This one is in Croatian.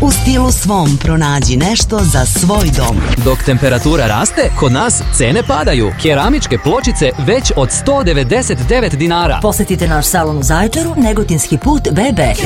U stilu svom pronađi nešto za svoj dom. Dok temperatura raste, kod nas cene padaju. Keramičke pločice već od 199 dinara. Posjetite naš salon u Zaječaru, Negotinski put BB.